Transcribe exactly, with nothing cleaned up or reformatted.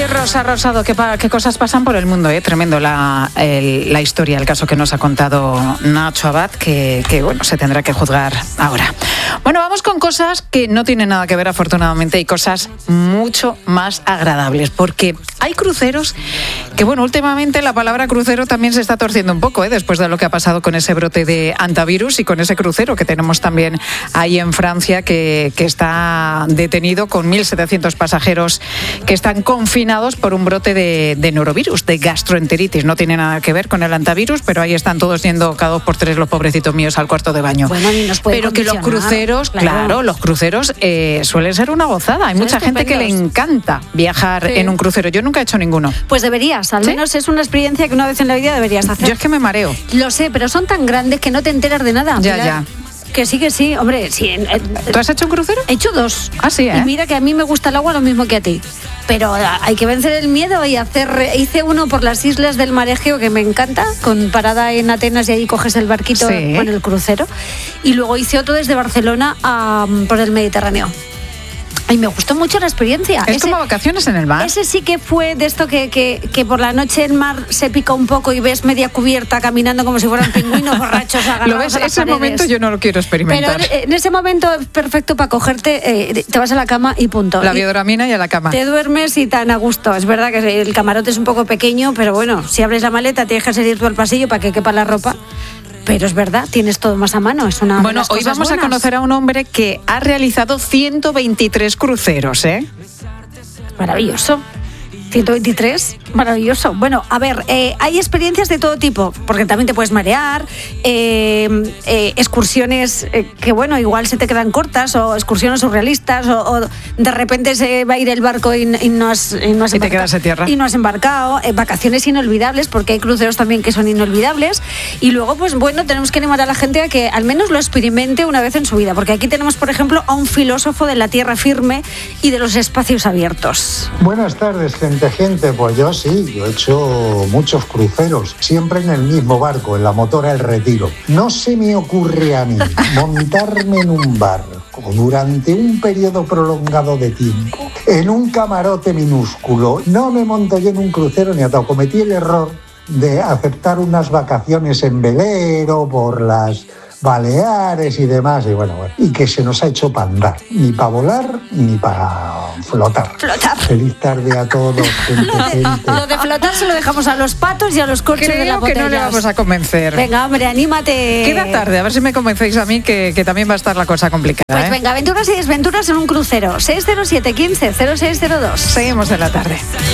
Rosa Rosado, qué, pa, qué cosas pasan por el mundo, ¿eh? Tremendo la, el, la historia, el caso que nos ha contado Nacho Abad, que, que bueno, se tendrá que juzgar ahora. Bueno, vamos con cosas que no tienen nada que ver, afortunadamente, y cosas mucho más agradables, porque hay cruceros que, bueno, últimamente la palabra crucero también se está torciendo un poco, ¿eh? Después de lo que ha pasado con ese brote de antivirus y con ese crucero que tenemos también ahí en Francia, que, que está detenido con mil setecientos pasajeros que están confinados por un brote de, de norovirus, de gastroenteritis. No tiene nada que ver con el antivirus, pero ahí están todos yendo cada dos por tres los pobrecitos míos al cuarto de baño. Bueno, ni nos puede pero que los cruceros, claro, claro los cruceros eh, suelen ser una gozada. Hay Son mucha gente que le encanta viajar sí. en un crucero. Yo nunca he hecho ninguno. Pues deberías, al ¿Sí? menos es una experiencia que una vez en la vida deberías hacer. Yo es que me mareo. Lo sé, pero son tan grandes que no te enteras de nada. Ya, Mira, ya. Que sí, que sí, hombre. Sí, eh, ¿Tú has hecho un crucero? He hecho dos. Ah, sí, ¿eh? Y mira que a mí me gusta el agua lo mismo que a ti. Pero hay que vencer el miedo y hacer... Hice uno por las islas del Mar Egeo, que me encanta, con parada en Atenas y ahí coges el barquito sí. con el crucero. Y luego hice otro desde Barcelona a, por el Mediterráneo. Y me gustó mucho la experiencia. Es ese, como vacaciones en el mar. Ese sí que fue de esto que, que, que por la noche el mar se pica un poco y ves media cubierta caminando como si fueran pingüinos borrachos agarrados. ¿Lo ves? A las Ese paredes. momento yo no lo quiero experimentar. Pero en ese momento es perfecto para cogerte, eh, te vas a la cama y punto. La biodramina y a la cama. Te duermes y tan a gusto. Es verdad que el camarote es un poco pequeño, pero bueno, si abres la maleta te dejas salir tú al pasillo para que quepa la ropa. Pero es verdad, tienes todo más a mano. Es una bueno, hoy vamos buenas. a conocer a un hombre que ha realizado ciento veintitrés cruceros, ¿eh? Maravilloso. ciento veintitrés, maravilloso. Bueno, a ver, eh, hay experiencias de todo tipo, porque también te puedes marear, eh, eh, excursiones eh, que, bueno, igual se te quedan cortas, o excursiones surrealistas, o, o de repente se va a ir el barco y, y no has, y no has y te quedas en tierra. Y no has embarcado. Eh, vacaciones inolvidables, porque hay cruceros también que son inolvidables. Y luego, pues bueno, tenemos que animar a la gente a que al menos lo experimente una vez en su vida, porque aquí tenemos, por ejemplo, a un filósofo de la tierra firme y de los espacios abiertos. Buenas tardes, gente. Gente, pues yo sí, yo he hecho muchos cruceros, siempre en el mismo barco, en la motora El Retiro. No se me ocurre a mí montarme en un barco durante un periodo prolongado de tiempo, en un camarote minúsculo. No me monto yo en un crucero ni a todo. Cometí el error de aceptar unas vacaciones en velero por las Baleares y demás, y bueno, bueno, y que se nos ha hecho para andar, ni para volar ni para flotar. Flotar. Feliz tarde a todos, gente, gente. Lo de flotar se lo dejamos a los patos y a los coches Creo de las que botellas. no le vamos a convencer. Venga, hombre, anímate. Queda tarde, a ver si me convencéis a mí que, que también va a estar la cosa complicada. Pues ¿eh? venga, aventuras y desventuras en un crucero. seis cero siete, quince, cero seis cero dos. Seguimos en la tarde.